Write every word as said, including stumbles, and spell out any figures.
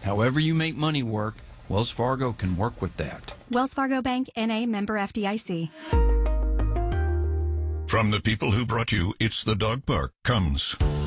However you make money work, Wells Fargo can work with that. Wells Fargo Bank, N A, member F D I C. From the people who brought you It's the Dog Park comes